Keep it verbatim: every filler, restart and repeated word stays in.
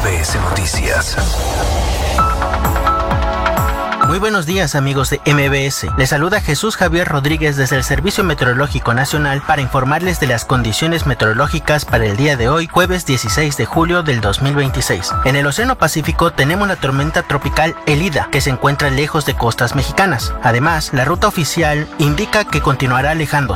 B S Noticias. Muy buenos días, amigos de M B S. Les saluda Jesús Javier Rodríguez desde el Servicio Meteorológico Nacional para informarles de las condiciones meteorológicas para el día de hoy, jueves dieciséis de julio del dos mil veintiséis. En el Océano Pacífico tenemos la tormenta tropical Elida, que se encuentra lejos de costas mexicanas. Además, la ruta oficial indica que continuará alejándose.